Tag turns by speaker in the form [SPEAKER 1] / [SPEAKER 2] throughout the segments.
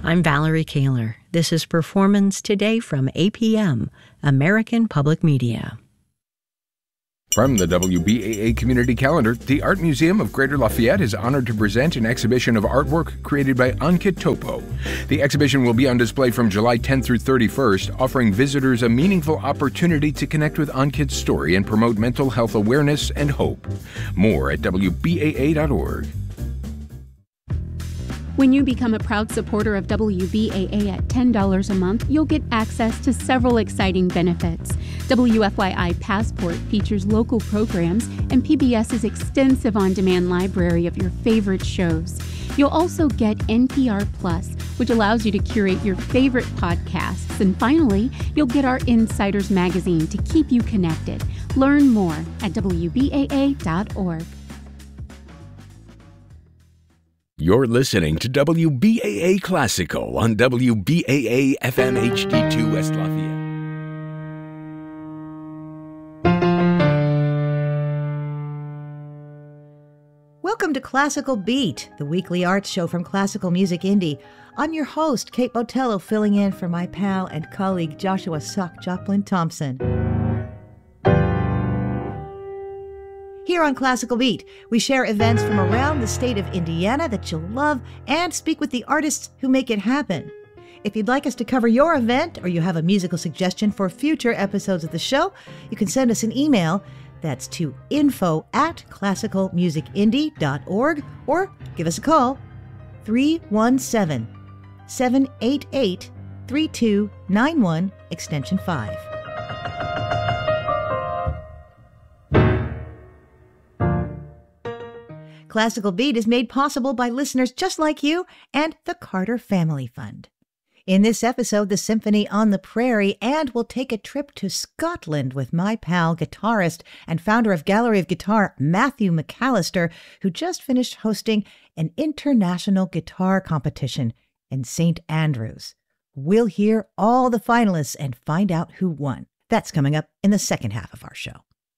[SPEAKER 1] I'm Valerie Kaler. This is Performance Today from APM, American Public Media.
[SPEAKER 2] From the WBAA Community Calendar, the Art Museum of Greater Lafayette is honored to present an exhibition of artwork created by Ankit Topo. The exhibition will be on display from July 10th through 31st, offering visitors a meaningful opportunity to connect with Ankit's story and promote mental health awareness and hope. More at WBAA.org.
[SPEAKER 3] When you become a proud supporter of WBAA at $10 a month, you'll get access to several exciting benefits. WFYI Passport features local programs and PBS's extensive on-demand library of your favorite shows. You'll also get NPR Plus, which allows you to curate your favorite podcasts. And finally, you'll get our Insiders magazine to keep you connected. Learn more at WBAA.org.
[SPEAKER 2] You're listening to WBAA Classical on WBAA FM HD2 West Lafayette.
[SPEAKER 4] Welcome to Classical Beat, the weekly arts show from Classical Music Indie. I'm your host, Kate Botello, filling in for my pal and colleague Joshua Sock Joplin Thompson. Here on Classical Beat, we share events from around the state of Indiana that you'll love and speak with the artists who make it happen. If you'd like us to cover your event or you have a musical suggestion for future episodes of the show, you can send us an email. That's to info@classicalmusicindie.org or give us a call, 317-788-3291, extension 5. Classical Beat is made possible by listeners just like you and the Carter Family Fund. In this episode, the Symphony on the Prairie, and we'll take a trip to Scotland with my pal, guitarist and founder of Gallery of Guitar, Matthew McAllister, who just finished hosting an international guitar competition in St. Andrews. We'll hear all the finalists and find out who won. That's coming up in the second half of our show.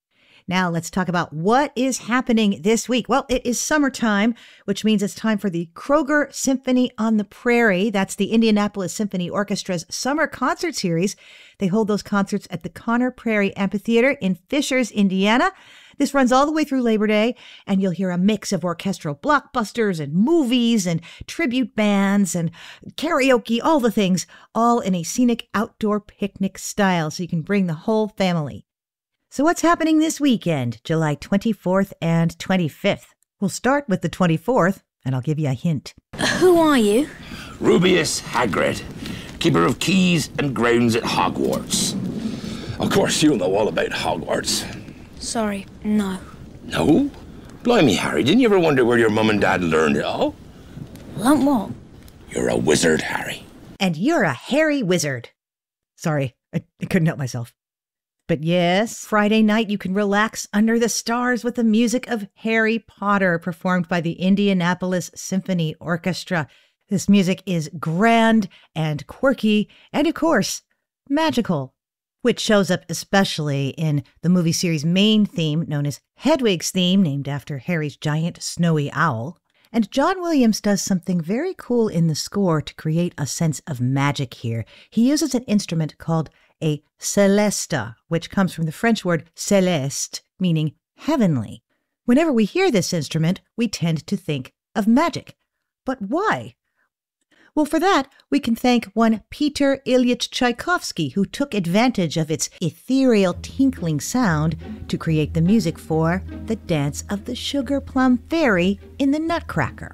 [SPEAKER 4] Now let's talk about what is happening this week. Well, it is summertime, which means it's time for the Kroger Symphony on the Prairie. That's the Indianapolis Symphony Orchestra's summer concert series. They hold those concerts at the Conner Prairie Amphitheater in Fishers, Indiana. This runs all the way through Labor Day, and you'll hear a mix of orchestral blockbusters and movies and tribute bands and karaoke, all the things, all in a scenic outdoor picnic style, so you can bring the whole family. So what's happening this weekend, July 24th and 25th? We'll start with the 24th, and I'll give you a hint.
[SPEAKER 5] Who are you?
[SPEAKER 6] Rubeus Hagrid, keeper of keys and grounds at Hogwarts. Of course, you'll know all about Hogwarts.
[SPEAKER 5] Sorry, no.
[SPEAKER 6] No? Blimey, Harry, didn't you ever wonder where your mum and dad learned it all?
[SPEAKER 5] Learned what?
[SPEAKER 6] You're a wizard, Harry.
[SPEAKER 4] And you're a hairy wizard. Sorry, I couldn't help myself. But yes, Friday night you can relax under the stars with the music of Harry Potter performed by the Indianapolis Symphony Orchestra. This music is grand and quirky and, of course, magical, which shows up especially in the movie series' main theme known as Hedwig's Theme, named after Harry's giant snowy owl. And John Williams does something very cool in the score to create a sense of magic here. He uses an instrument called a celesta, which comes from the French word céleste, meaning heavenly. Whenever we hear this instrument, we tend to think of magic. But why? Well, for that, we can thank one Peter Ilyich Tchaikovsky, who took advantage of its ethereal tinkling sound to create the music for the Dance of the Sugar Plum Fairy in the Nutcracker.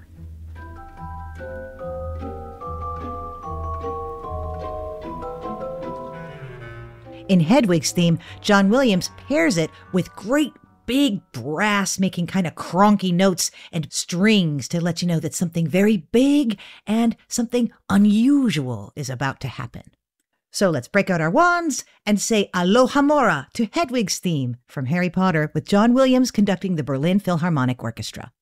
[SPEAKER 4] In Hedwig's Theme, John Williams pairs it with great big brass making kind of cronky notes and strings to let you know that something very big and something unusual is about to happen. So let's break out our wands and say Alohomora to Hedwig's Theme from Harry Potter with John Williams conducting the Berlin Philharmonic Orchestra.